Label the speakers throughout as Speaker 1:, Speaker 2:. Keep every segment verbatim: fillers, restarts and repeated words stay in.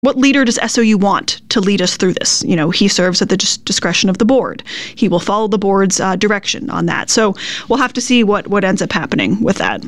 Speaker 1: what leader does S O U want to lead us through this? You know, he serves at the dis- discretion of the board. He will follow the board's uh, direction on that. So we'll have to see what, what ends up happening with that.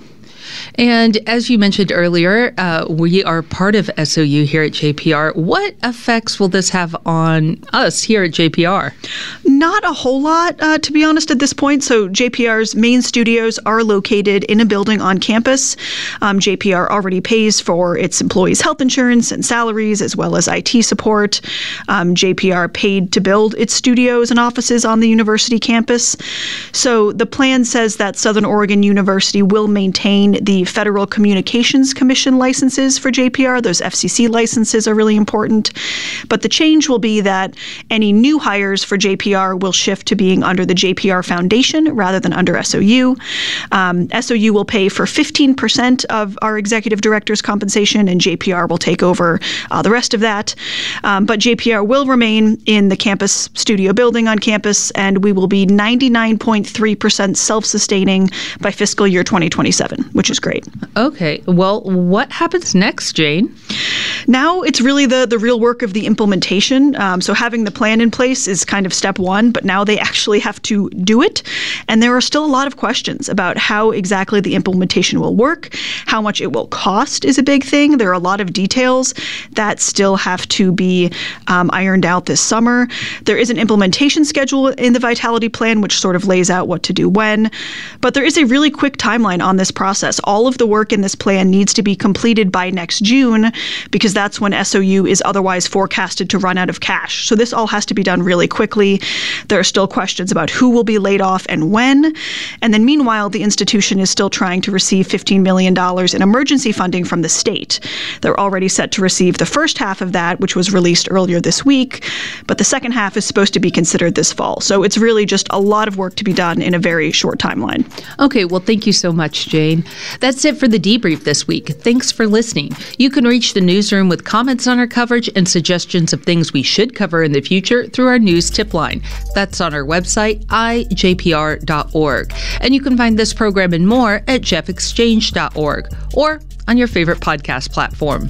Speaker 2: And as you mentioned earlier, uh, we are part of S O U here at J P R. What effects will this have on us here at J P R?
Speaker 1: Not a whole lot, uh, to be honest, at this point. So J P R's main studios are located in a building on campus. Um, J P R already pays for its employees' health insurance and salaries, as well as I T support. Um, J P R paid to build its studios and offices on the university campus. So the plan says that Southern Oregon University will maintain the Federal Communications Commission licenses for J P R. Those F C C licenses are really important. But the change will be that any new hires for J P R will shift to being under the J P R Foundation rather than under S O U. Um, S O U will pay for fifteen percent of our executive director's compensation, and J P R will take over uh, the rest of that. Um, but J P R will remain in the campus studio building on campus, and we will be ninety-nine point three percent self-sustaining by fiscal year twenty twenty-seven, which is great.
Speaker 2: Okay. Well, what happens next, Jane?
Speaker 1: Now it's really the, the real work of the implementation. Um, so having the plan in place is kind of step one, but now they actually have to do it. And there are still a lot of questions about how exactly the implementation will work. How much it will cost is a big thing. There are a lot of details that still have to be um, ironed out this summer. There is an implementation schedule in the Vitality Plan, which sort of lays out what to do when. But there is a really quick timeline on this process. All of the work in this plan needs to be completed by next June, because that's when S O U is otherwise forecasted to run out of cash. So this all has to be done really quickly. There are still questions about who will be laid off and when. And then meanwhile, the institution is still trying to receive fifteen million dollars in emergency funding from the state. They're already set to receive the first half of that, which was released earlier this week, but the second half is supposed to be considered this fall. So it's really just a lot of work to be done in a very short timeline.
Speaker 2: Okay, well, thank you so much, Jane. That's it for the debrief this week. Thanks for listening. You can reach the newsroom with comments on our coverage and suggestions of things we should cover in the future through our news tip line. That's on our website, i j p r dot org. And you can find this program and more at jeff exchange dot org or on your favorite podcast platform.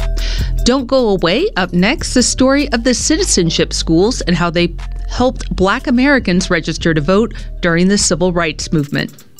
Speaker 2: Don't go away. Up next, the story of the citizenship schools and how they helped Black Americans register to vote during the Civil Rights Movement.